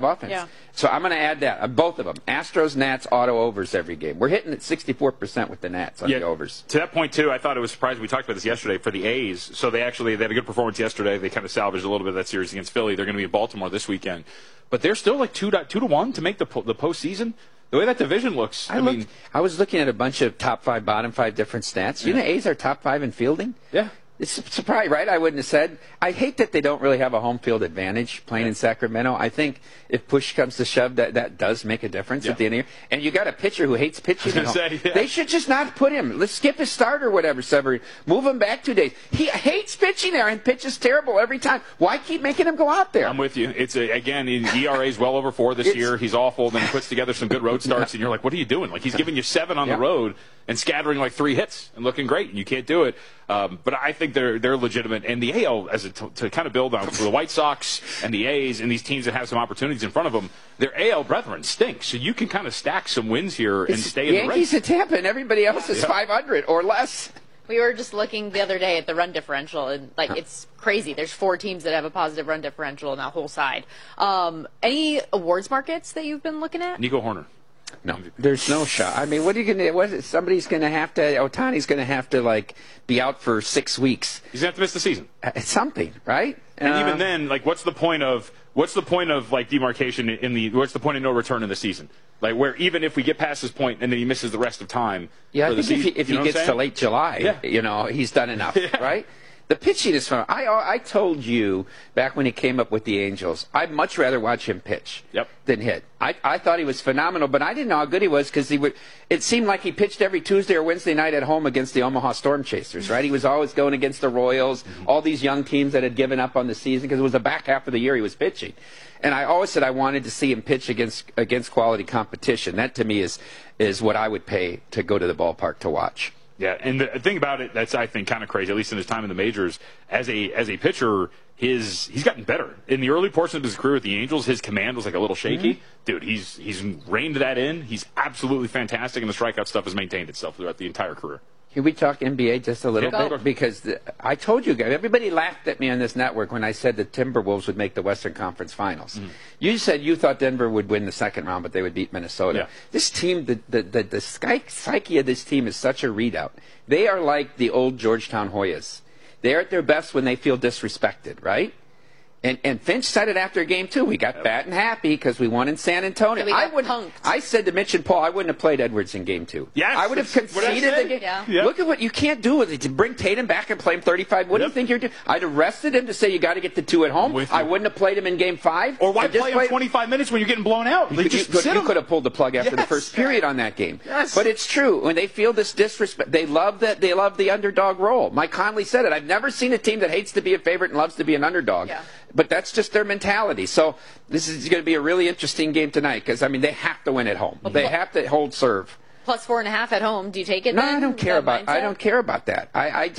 offense. Yeah. So I'm going to add that. Both of them. Astros, Nats, auto overs every game. We're hitting at 64% with the Nats on the overs. To that point, too, I thought it was surprising. We talked about this yesterday for the A's. So they had a good performance yesterday. They kind of salvaged a little bit of that series against Philly. They're going to be in Baltimore this weekend. But they're still like 2-1 to make the postseason. The way that division looks, I was looking at a bunch of top 5, bottom 5 different stats. You know, A's are top 5 in fielding? Yeah. It's a surprise, right? I wouldn't have said. I hate that they don't really have a home field advantage playing in Sacramento. I think if push comes to shove, that does make a difference at the end of the year. And you got a pitcher who hates pitching. They should just not put him. Let's skip his start or whatever, Severino. Move him back 2 days. He hates pitching there and pitches terrible every time. Why keep making him go out there? I'm with you. It's again, ERA is well over 4 this year. He's awful. Then he puts together some good road starts, and you're like, what are you doing? Like, he's giving you 7 on the road and scattering like 3 hits and looking great, and you can't do it. But I think they're legitimate, and the AL, to kind of build on the White Sox and the A's and these teams that have some opportunities in front of them, their AL brethren stinks. So you can kind of stack some wins here and stay in the race. Yankees and Tampa, and everybody else is 500 or less. We were just looking the other day at the run differential, and it's crazy. There's 4 teams that have a positive run differential in that whole side. Any awards markets that you've been looking at? Nico Horner. No, there's no shot. I mean, what are you going to? Somebody's going to have to. Otani's going to have to be out for 6 weeks. He's going to have to miss the season. Something, right? And even then, what's the point of demarcation in the? What's the point of no return in the season? Like, where even if we get past this point and then he misses the rest of time. Yeah, for I think if he gets to late July, he's done enough, right? The pitching is fun. I told you back when he came up with the Angels, I'd much rather watch him pitch than hit. I thought he was phenomenal, but I didn't know how good he was because it seemed like he pitched every Tuesday or Wednesday night at home against the Omaha Storm Chasers, right? He was always going against the Royals, all these young teams that had given up on the season because it was the back half of the year he was pitching. And I always said I wanted to see him pitch against quality competition. That to me is what I would pay to go to the ballpark to watch. Yeah, and the thing about it that's, I think, kind of crazy, at least in his time in the majors, as a pitcher, he's gotten better. In the early portion of his career with the Angels, his command was a little shaky. Dude, he's reined that in. He's absolutely fantastic, and the strikeout stuff has maintained itself throughout the entire career. Can we talk NBA just a little bit? Because I told you guys, everybody laughed at me on this network when I said the Timberwolves would make the Western Conference Finals. You said you thought Denver would win the second round, but they would beat Minnesota. Yeah. This team, the psyche of this team is such a readout. They are like the old Georgetown Hoyas. They're at their best when they feel disrespected, right? And Finch said it after game 2. We got fat and happy because we won in San Antonio. I said to Mitch and Paul, I wouldn't have played Edwards in game 2. Yes, I would have conceded the game. Yeah. Look at what you can't do with it. To bring Tatum back and play him 35. What do you think you're doing? I'd arrested him to say you got to get the 2 at home. I wouldn't have played him in game 5. Or why play him 25 minutes when you're getting blown out? You could have pulled the plug after the first period on that game. Yes. But it's true. When they feel this disrespect, they love the underdog role. Mike Conley said it. I've never seen a team that hates to be a favorite and loves to be an underdog. Yeah. But that's just their mentality. So this is going to be a really interesting game tonight because, I mean, they have to win at home. They have to hold serve. Plus 4.5 at home. Do you take it? No, then? I don't care about that.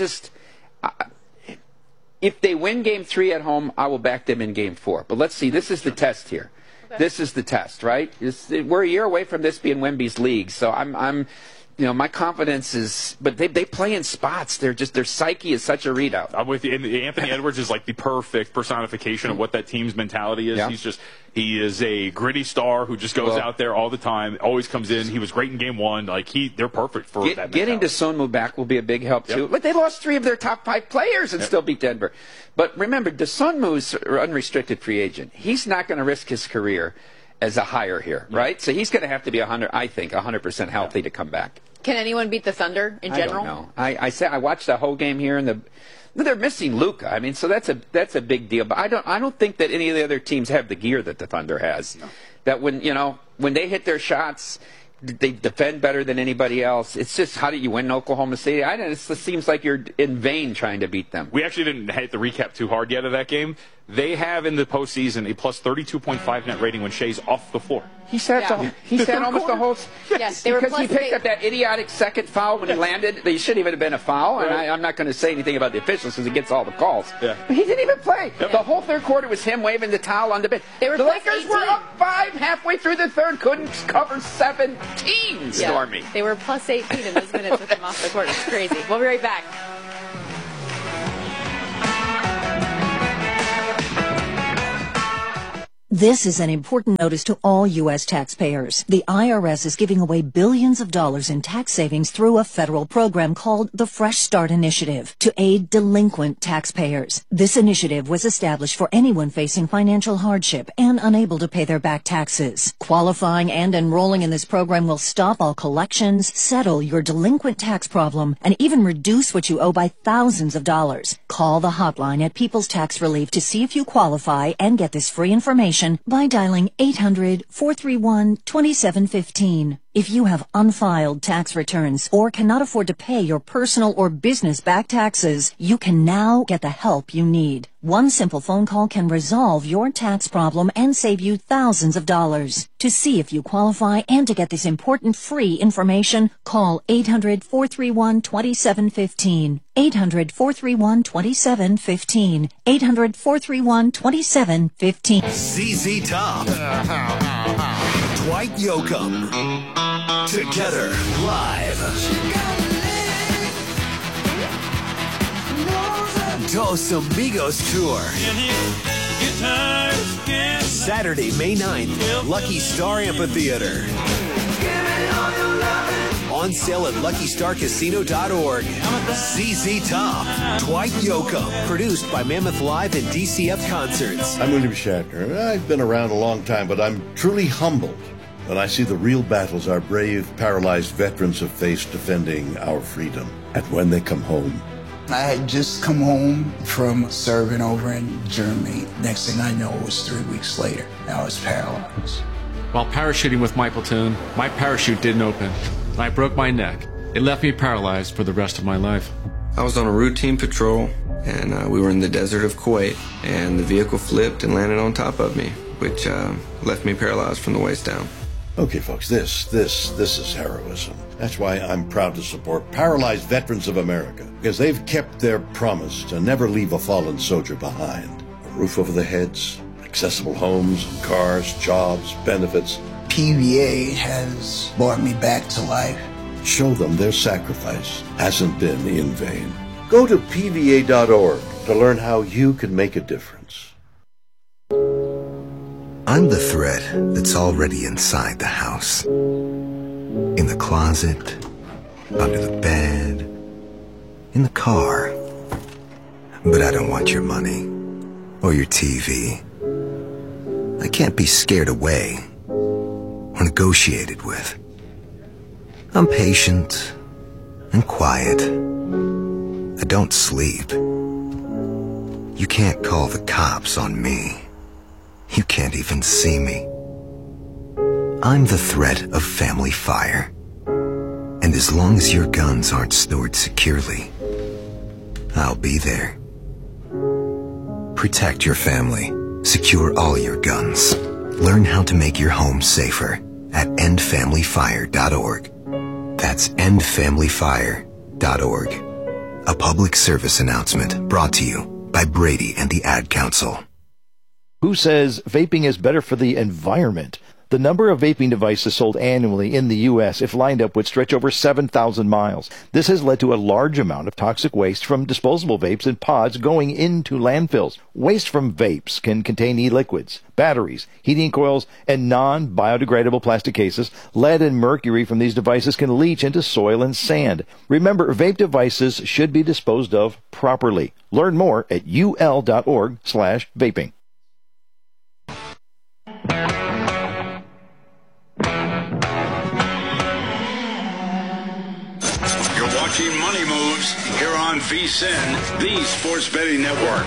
If they win game 3 at home, I will back them in game 4. But let's see. This is the test here. Okay. This is the test, right? We're a year away from this being Wemby's league. So I'm my confidence is, but they play in spots. Their psyche is such a readout. I'm with you. And Anthony Edwards is like the perfect personification of what that team's mentality is. Yeah. He is a gritty star who just goes out there all the time, always comes in. He was great in game 1. They're perfect for that mentality. Getting Dosunmu back will be a big help too. But they lost 3 of their top 5 players and still beat Denver. But remember, Dosunmu's an unrestricted free agent. He's not going to risk his career as a hire here, right? So he's going to have to be 100% healthy to come back. Can anyone beat the Thunder in general? I don't know. I watched the whole game here, and they're missing Luka. I mean, so that's a big deal. But I don't think that any of the other teams have the gear that the Thunder has. No. That when they hit their shots, they defend better than anybody else. It's just, how do you win Oklahoma City? It just seems like you're in vain trying to beat them. We actually didn't hit the recap too hard yet of that game. They have in the postseason a plus 32.5 net rating when Shea's off the floor. He said almost the whole. Yes, they were because he picked up that idiotic second foul when he landed. They shouldn't even have been a foul. And I'm not going to say anything about the officials because he gets all the calls. Yeah. But he didn't even play. Yep. The whole third quarter was him waving the towel on the bench. The Lakers were up 5 halfway through the third, couldn't cover 17. Stormy. They were plus 18 in those minutes with him off the court. It's crazy. We'll be right back. This is an important notice to all U.S. taxpayers. The IRS is giving away billions of dollars in tax savings through a federal program called the Fresh Start Initiative to aid delinquent taxpayers. This initiative was established for anyone facing financial hardship and unable to pay their back taxes. Qualifying and enrolling in this program will stop all collections, settle your delinquent tax problem, and even reduce what you owe by thousands of dollars. Call the hotline at People's Tax Relief to see if you qualify and get this free information by dialing 800-431-2715. If you have unfiled tax returns or cannot afford to pay your personal or business back taxes, you can now get the help you need. One simple phone call can resolve your tax problem and save you thousands of dollars. To see if you qualify and to get this important free information, call 800-431-2715. 800-431-2715. 800-431-2715. ZZ Top. Dwight Yoakam. Together live. Dos Amigos Tour. Saturday, May 9th, Lucky Star Amphitheater. On sale at LuckyStarCasino.org. ZZ Top. Dwight Yoakam. Produced by Mammoth Live and DCF Concerts. I'm William Shatner. I've been around a long time, but I'm truly humbled when I see the real battles our brave, paralyzed veterans have faced defending our freedom. And when they come home. I had just come home from serving over in Germany. Next thing I know, it was 3 weeks later. I was paralyzed. While parachuting with my platoon, my parachute didn't open. I broke my neck. It left me paralyzed for the rest of my life. I was on a routine patrol, and we were in the desert of Kuwait, and the vehicle flipped and landed on top of me, which left me paralyzed from the waist down. Okay, folks, this is heroism. That's why I'm proud to support Paralyzed Veterans of America, because they've kept their promise to never leave a fallen soldier behind. A roof over their heads, accessible homes, cars, jobs, benefits. PVA has brought me back to life. Show them their sacrifice hasn't been in vain. Go to PVA.org to learn how you can make a difference. I'm the threat that's already inside the house. In the closet, under the bed, in the car. But I don't want your money or your TV. I can't be scared away or negotiated with. I'm patient and quiet. I don't sleep. You can't call the cops on me. You can't even see me. I'm the threat of family fire. And as long as your guns aren't stored securely, I'll be there. Protect your family. Secure all your guns. Learn how to make your home safer at endfamilyfire.org. That's endfamilyfire.org. A public service announcement brought to you by Brady and the Ad Council. Who says vaping is better for the environment? The number of vaping devices sold annually in the U.S., if lined up, would stretch over 7,000 miles. This has led to a large amount of toxic waste from disposable vapes and pods going into landfills. Waste from vapes can contain e-liquids, batteries, heating coils, and non-biodegradable plastic cases. Lead and mercury from these devices can leach into soil and sand. Remember, vape devices should be disposed of properly. Learn more at ul.org/vaping. Watching Money Moves here on VSiN, the Sports Betting Network.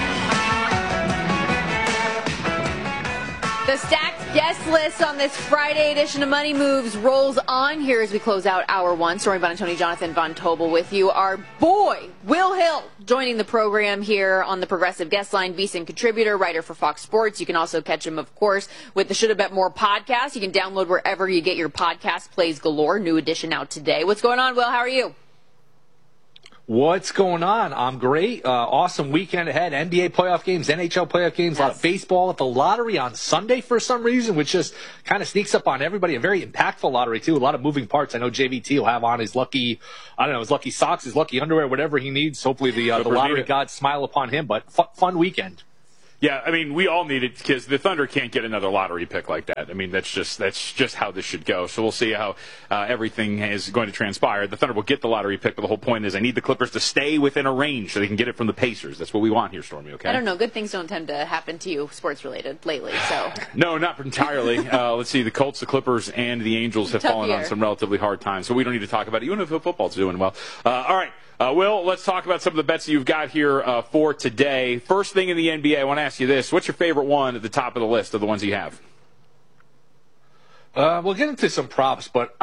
The stacked guest list on this Friday edition of Money Moves rolls on here as we close out hour one. Stormy Buonantony, Jonathan Von Tobel with you. Our boy, Will Hill, joining the program here on the Progressive Guest Line, VSiN contributor, writer for Fox Sports. You can also catch him, of course, with the Shoulda Bet More podcast. You can download wherever you get your podcast plays galore. New edition out today. What's going on, Will? How are you? What's going on? I'm great. Awesome weekend ahead. NBA playoff games, NHL playoff games, a lot of baseball at the lottery on Sunday for some reason, which just kind of sneaks up on everybody. A very impactful lottery, too. A lot of moving parts. I know JVT will have on his lucky, his lucky socks, his lucky underwear, whatever he needs. Hopefully the lottery gods smile upon him, but fun weekend. Yeah, I mean, we all need it because the Thunder can't get another lottery pick like that. I mean, that's just how this should go. So we'll see how everything is going to transpire. The Thunder will get the lottery pick, but the whole point is I need the Clippers to stay within a range so they can get it from the Pacers. That's what we want here, Stormy, okay? I don't know. Good things don't tend to happen to you sports-related lately, so. No, not entirely. Let's see. The Colts, the Clippers, and the Angels have fallen on some relatively hard times, so we don't need to talk about it, even if football's doing well. All right. Will, let's talk about some of the bets that you've got here for today. First thing in the NBA, I want to ask you this. What's your favorite one at the top of the list of the ones you have? We'll get into some props, but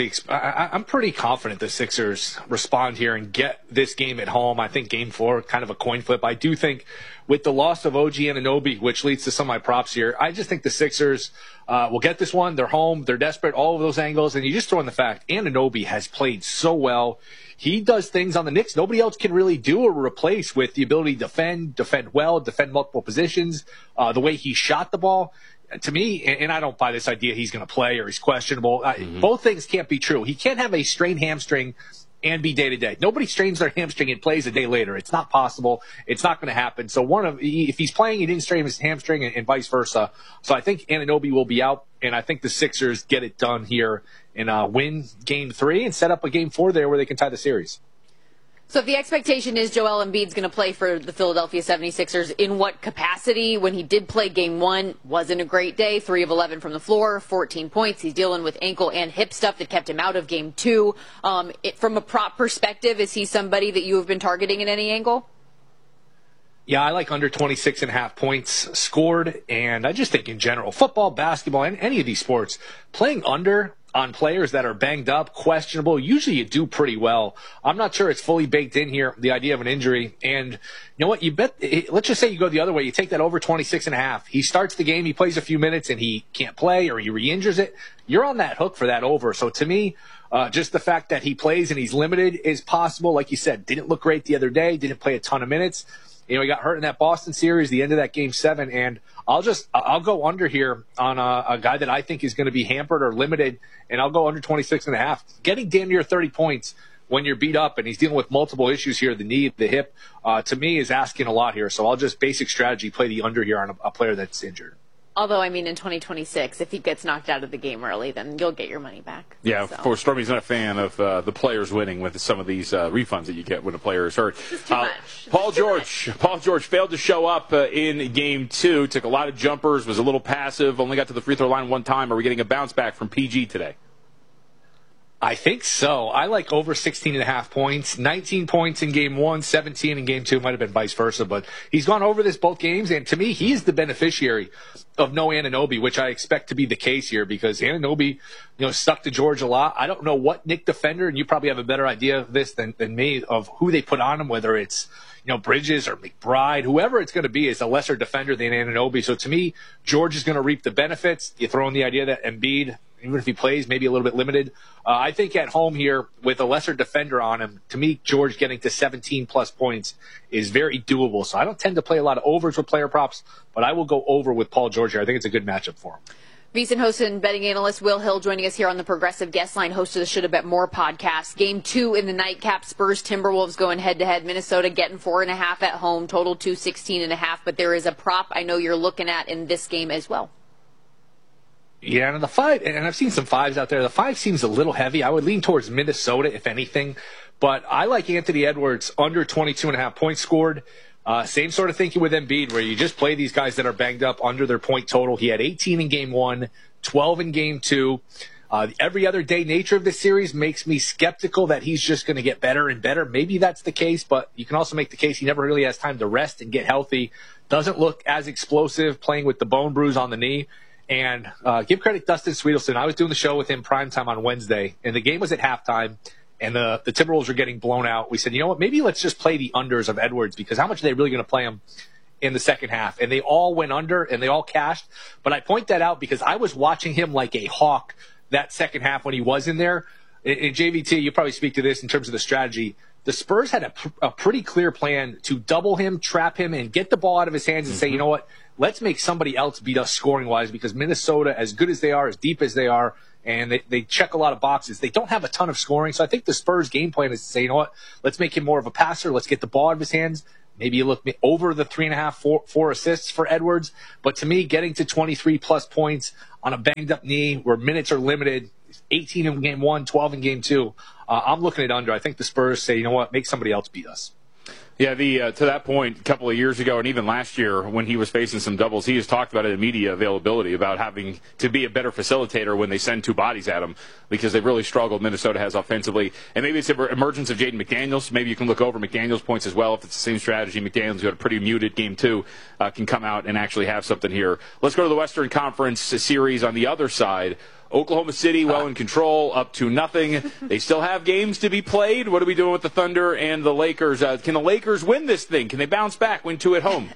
I'm pretty confident the Sixers respond here and get this game at home. I think Game 4, kind of a coin flip. I do think with the loss of OG Anunoby, which leads to some of my props here, I just think the Sixers will get this one. They're home. They're desperate. All of those angles. And you just throw in the fact Anunoby has played so well. He does things on the Knicks nobody else can really do or replace with the ability to defend well, defend multiple positions, the way he shot the ball. To me, and I don't buy this idea he's going to play or he's questionable. Both things can't be true. He can't have a strained hamstring and be day-to-day. Nobody strains their hamstring and plays a day later. It's not possible. It's not going to happen. So if he's playing, he didn't strain his hamstring and vice versa. So I think Anunoby will be out, and I think the Sixers get it done here and win Game 3 and set up a Game 4 there where they can tie the series. So if the expectation is Joel Embiid's going to play for the Philadelphia 76ers, in what capacity? When he did play Game 1, wasn't a great day. 3 of 11 from the floor, 14 points. He's dealing with ankle and hip stuff that kept him out of Game 2. From a prop perspective, is he somebody that you have been targeting in any angle? Yeah, I like under 26.5 points scored. And I just think in general, football, basketball, and any of these sports, playing under on players that are banged up, questionable, usually you do pretty well. I'm not sure it's fully baked in here, the idea of an injury. And you know what? You bet. Let's just say you go the other way. You take that over 26.5. He starts the game, he plays a few minutes, and he can't play or he re-injures it. You're on that hook for that over. So to me, just the fact that he plays and he's limited is possible. Like you said, didn't look great the other day, didn't play a ton of minutes. You know, he got hurt in that Boston series, the end of that Game 7, and I'll go under here on a guy that I think is going to be hampered or limited, and I'll go under 26.5. Getting damn near 30 points when you're beat up, and he's dealing with multiple issues here, the knee, the hip, to me is asking a lot here. So I'll just basic strategy play the under here on a player that's injured. Although, I mean, in 2026, if he gets knocked out of the game early, then you'll get your money back. Yeah, of course, Stormy's not a fan of the players winning with some of these refunds that you get when a player is hurt. This is too much. Paul George failed to show up in Game 2, took a lot of jumpers, was a little passive, only got to the free throw line one time. Are we getting a bounce back from PG today? I think so. I like over 16.5 points. 19 points in Game 1, 17 in Game 2. Might have been vice versa, but he's gone over this both games, and to me, he's the beneficiary of no Anunoby, which I expect to be the case here because Anunoby, stuck to George a lot. I don't know what Nick defender, and you probably have a better idea of this than me, of who they put on him, whether it's Bridges or McBride, whoever it's going to be is a lesser defender than Anunoby. So to me, George is going to reap the benefits. You throw in the idea that Embiid, even if he plays, maybe a little bit limited. I think at home here with a lesser defender on him, to me, George getting to 17-plus points is very doable. So I don't tend to play a lot of overs with player props, but I will go over with Paul George here. I think it's a good matchup for him. VSiN host and betting analyst Will Hill joining us here on the Progressive Guest Line, host of the Shoulda Bet More podcast. Game 2 in the nightcap, Spurs Timberwolves going head-to-head. Minnesota getting 4.5 at home, total 216.5. But there is a prop I know you're looking at in this game as well. Yeah, and the 5, and I've seen some 5s out there. The 5 seems a little heavy. I would lean towards Minnesota, if anything. But I like Anthony Edwards under 22.5 points scored. Same sort of thinking with Embiid, where you just play these guys that are banged up under their point total. He had 18 in Game 1, 12 in Game 2. The every other day nature of this series makes me skeptical that he's just going to get better and better. Maybe that's the case, but you can also make the case he never really has time to rest and get healthy. Doesn't look as explosive playing with the bone bruise on the knee. And give credit to Dustin Sweetelson. I was doing the show with him primetime on Wednesday, and the game was at halftime, and the Timberwolves were getting blown out. We said, you know what, maybe let's just play the unders of Edwards, because how much are they really going to play him in the second half? And they all went under, and they all cashed. But I point that out because I was watching him like a hawk that second half when he was in there. In JVT, you probably speak to this in terms of the strategy. The Spurs had a pretty clear plan to double him, trap him, and get the ball out of his hands and say, you know what, let's make somebody else beat us scoring-wise, because Minnesota, as good as they are, as deep as they are, and they check a lot of boxes, they don't have a ton of scoring. So I think the Spurs game plan is to say, you know what, let's make him more of a passer. Let's get the ball out of his hands. Maybe you look over the 3.5, 4 assists for Edwards. But to me, getting to 23-plus points on a banged-up knee where minutes are limited, 18 in game 1, 12 in game 2, I'm looking at under. I think the Spurs say, you know what, make somebody else beat us. Yeah, to that point, a couple of years ago, and even last year when he was facing some doubles, he has talked about it in media availability, about having to be a better facilitator when they send two bodies at him, because they've really struggled, Minnesota has, offensively. And maybe it's the emergence of Jaden McDaniels. Maybe you can look over McDaniels' points as well. If it's the same strategy, McDaniels, who had a pretty muted game 2, can come out and actually have something here. Let's go to the Western Conference series on the other side. Oklahoma City well in control, up to nothing. They still have games to be played. What are we doing with the Thunder and the Lakers? Can the Lakers win this thing? Can they bounce back, win 2 at home?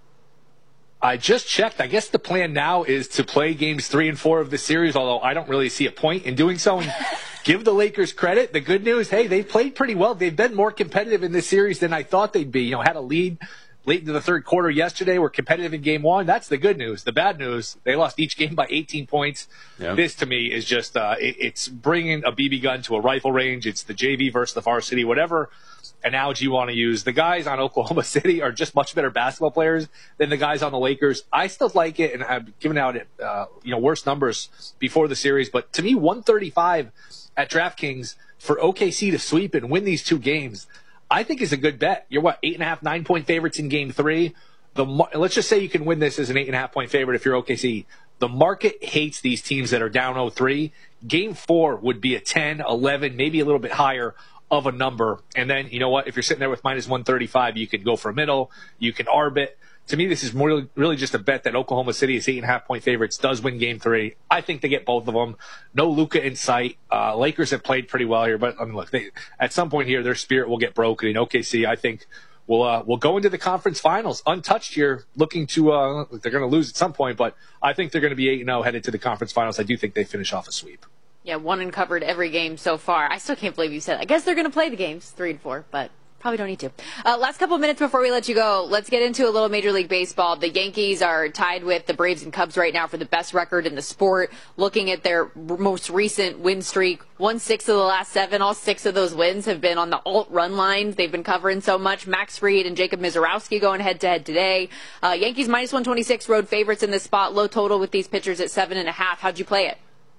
I just checked. I guess the plan now is to play games 3 and 4 of the series, although I don't really see a point in doing so. And give the Lakers credit. The good news, hey, they've played pretty well. They've been more competitive in this series than I thought they'd be. Had a lead late into the third quarter yesterday, were competitive in game 1. That's the good news. The bad news, they lost each game by 18 points. Yep. This, to me, is just it's bringing a BB gun to a rifle range. It's the JV versus the varsity, whatever analogy you want to use. The guys on Oklahoma City are just much better basketball players than the guys on the Lakers. I still like it, and I've given out worse numbers before the series. But to me, 135 at DraftKings for OKC to sweep and win these 2 games, I think is a good bet. You're 8.5, 9-point favorites in game 3. Let's just say you can win this as an 8.5-point favorite if you're OKC. The market hates these teams that are down 0-3. Game 4 would be a 10, 11, maybe a little bit higher of a number. And then, you know what? If you're sitting there with minus 135, you can go for a middle. You can arb it. To me, this is really just a bet that Oklahoma City is 8.5-point favorites, does win game 3. I think they get both of them. No Luka in sight. Lakers have played pretty well here, but I mean, look, at some point here, their spirit will get broken. And OKC, I think, will go into the conference finals untouched here, looking to they're going to lose at some point, but I think they're going to be 8-0 headed to the conference finals. I do think they finish off a sweep. Yeah, won and covered every game so far. I still can't believe you said that. I guess they're going to play the games 3 and 4, but probably don't need to. Last couple of minutes before we let you go, let's get into a little Major League Baseball. The Yankees are tied with the Braves and Cubs right now for the best record in the sport. Looking at their most recent win streak, won 6 of the last 7. All 6 of those wins have been on the alt run lines. They've been covering so much. Max Fried and Jacob Mizorowski going head-to-head today. Yankees minus 126, road favorites in this spot. Low total with these pitchers at 7.5. How'd you play it?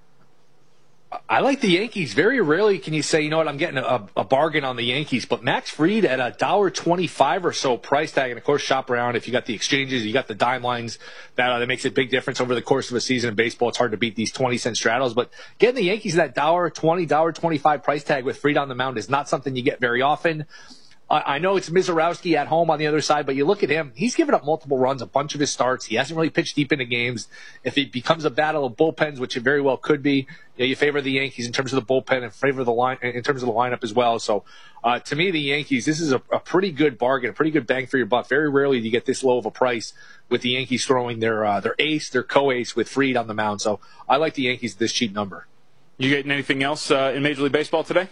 I like the Yankees. Very rarely can you say, you know what, I'm getting a bargain on the Yankees. But Max Fried at $1.25 or so price tag, and of course shop around. If you got the exchanges, you got the dime lines, that makes a big difference over the course of a season in baseball. It's hard to beat these 20-cent straddles. But getting the Yankees at that $1.20, $1.25 price tag with Fried on the mound is not something you get very often. I know it's Mizorowski at home on the other side, but you look at him, he's given up multiple runs, a bunch of his starts. He hasn't really pitched deep into games. If it becomes a battle of bullpens, which it very well could be, you favor the Yankees in terms of the bullpen and favor the line in terms of the lineup as well. So to me, the Yankees, this is a pretty good bargain, a pretty good bang for your buck. Very rarely do you get this low of a price with the Yankees throwing their ace, their co-ace with Fried on the mound. So I like the Yankees at this cheap number. You getting anything else in Major League Baseball today?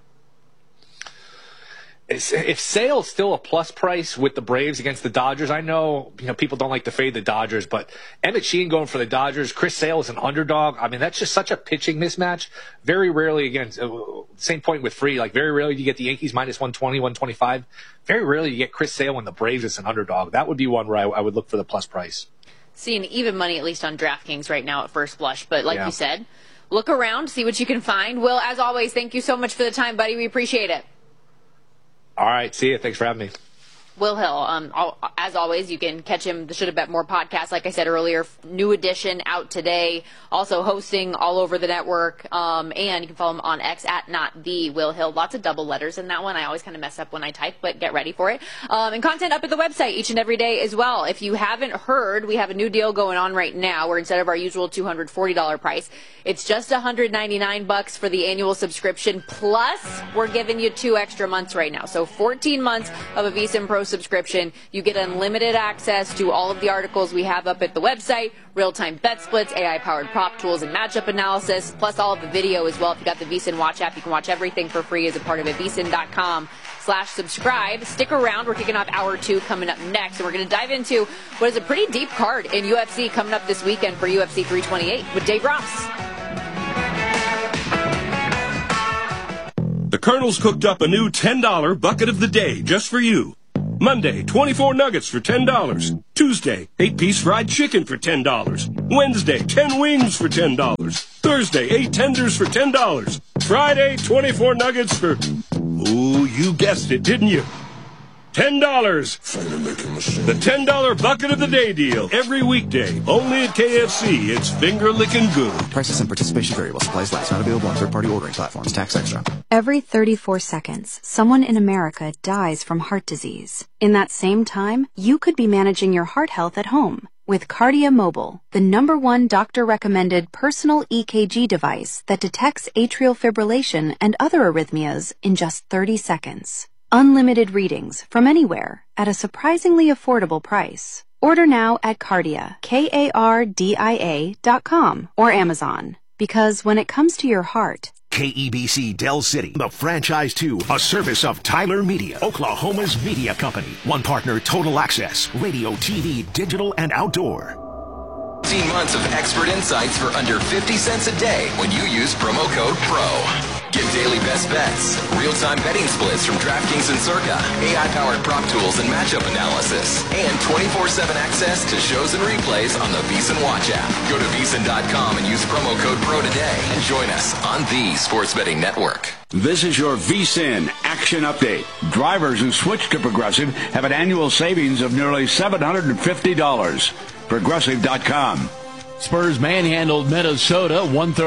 If Sale's still a plus price with the Braves against the Dodgers, I know people don't like to fade the Dodgers, but Emmett Sheehan going for the Dodgers, Chris Sale is an underdog. I mean, that's just such a pitching mismatch. Very rarely, again, same point with Fried, like very rarely do you get the Yankees minus 120, 125. Very rarely you get Chris Sale when the Braves is an underdog. That would be one where I would look for the plus price. Seeing even money, at least on DraftKings right now at first blush, but like you said, look around, see what you can find. Will, as always, thank you so much for the time, buddy. We appreciate it. All right. See you. Thanks for having me. Will Hill, as always, you can catch him, the Should Have Bet More podcast, like I said earlier, new edition out today, also hosting all over the network, and you can follow him on X at @NotTheWillHill. Lots of double letters in that one. I always kind of mess up when I type, but get ready for it. And content up at the website each and every day as well. If you haven't heard, we have a new deal going on right now where instead of our usual $240 price, it's just $199 for the annual subscription, plus we're giving you 2 extra months right now. So 14 months of a VSiN Pro subscription. You get unlimited access to all of the articles we have up at the website, real-time bet splits, AI-powered prop tools and matchup analysis, plus all of the video as well. If you got the VSiN Watch app, you can watch everything for free as a part of it. VSiN.com/subscribe. Stick around. We're kicking off hour 2 coming up next, and we're going to dive into what is a pretty deep card in UFC coming up this weekend for UFC 328 with Dave Ross. The Colonel's cooked up a new $10 bucket of the day just for you. Monday, 24 nuggets for $10. Tuesday, 8-piece fried chicken for $10. Wednesday, 10 wings for $10. Thursday, 8 tenders for $10. Friday, 24 nuggets for... Ooh, you guessed it, didn't you? $10. The $10 bucket of the day deal. Every weekday. Only at KFC. It's finger-licking good. Prices and participation vary while supplies last. Not available on third-party ordering platforms. Tax extra. Every 34 seconds, someone in America dies from heart disease. In that same time, you could be managing your heart health at home with Cardia Mobile, the #1 doctor-recommended personal EKG device that detects atrial fibrillation and other arrhythmias in just 30 seconds. Unlimited readings from anywhere at a surprisingly affordable price. Order now at Cardia, KARDIA.com or Amazon. Because when it comes to your heart... KEBC Del City, the Franchise 2, a service of Tyler Media, Oklahoma's media company. One partner, Total Access, radio, TV, digital, and outdoor. 15 months of expert insights for under 50 cents a day when you use promo code PRO. Get daily best bets, real-time betting splits from DraftKings and Circa, AI-powered prop tools and matchup analysis, and 24/7 access to shows and replays on the VEASAN Watch app. Go to VEASAN.com and use promo code PRO today and join us on the Sports Betting Network. This is your VSiN Action Update. Drivers who switch to Progressive have an annual savings of nearly $750. Progressive.com. Spurs manhandled Minnesota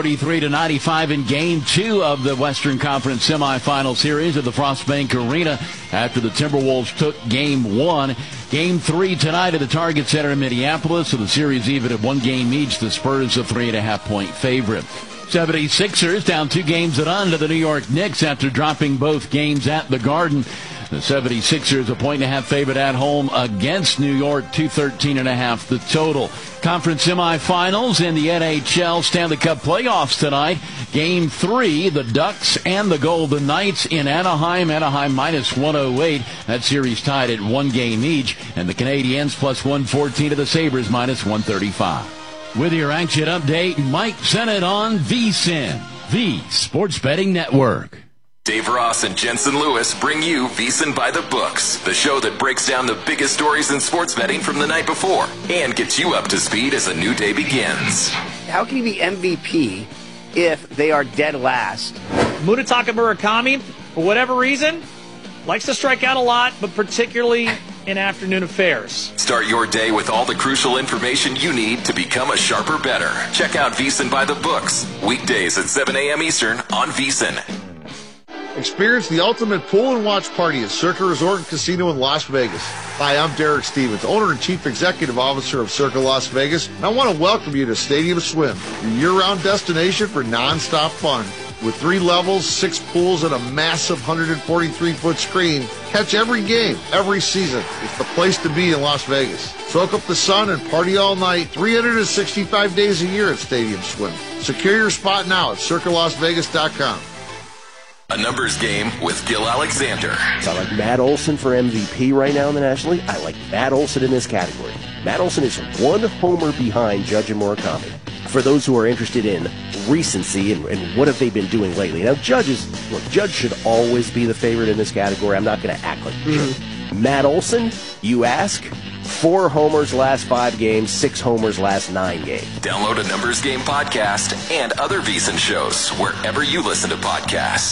133-95 in Game 2 of the Western Conference semifinal series at the Frostbank Arena after the Timberwolves took Game 1. Game 3 tonight at the Target Center in Minneapolis, so the series even at 1 game each. The Spurs a 3.5-point favorite. 76ers down 2 games to none to the New York Knicks after dropping both games at the Garden. The 76ers a 1.5 favorite at home against New York, 213.5 the total. Conference semifinals in the NHL Stanley Cup playoffs tonight. Game 3, the Ducks and the Golden Knights in Anaheim. Anaheim minus 108. That series tied at 1 game each. And the Canadiens plus 114 to the Sabres minus 135. With your action update, Mike Sennett on VSiN, the Sports Betting Network. Dave Ross and Jensen Lewis bring you VSiN by the Books, the show that breaks down the biggest stories in sports betting from the night before and gets you up to speed as a new day begins. How can you be MVP if they are dead last? Munetaka Murakami, for whatever reason, likes to strike out a lot, but particularly in afternoon affairs. Start your day with all the crucial information you need to become a sharper bettor. Check out VSiN by the Books, weekdays at 7 a.m. Eastern on VSiN. Experience the ultimate pool and watch party at Circa Resort and Casino in Las Vegas. Hi, I'm Derek Stevens, owner and chief executive officer of Circa Las Vegas, and I want to welcome you to Stadium Swim, your year-round destination for non-stop fun. With 3 levels, 6 pools, and a massive 143-foot screen, catch every game, every season. It's the place to be in Las Vegas. Soak up the sun and party all night, 365 days a year at Stadium Swim. Secure your spot now at CircaLasVegas.com. A numbers game with Gil Alexander. I like Matt Olson for MVP right now in the National League. I like Matt Olson in this category. Matt Olson is 1 homer behind Judge and Murakami. For those who are interested in recency and what have they been doing lately. Now, Judge should always be the favorite in this category. I'm not going to act like Matt Olson, you ask, 4 homers last 5 games, 6 homers last 9 games. Download a Numbers Game podcast and other VSiN shows wherever you listen to podcasts.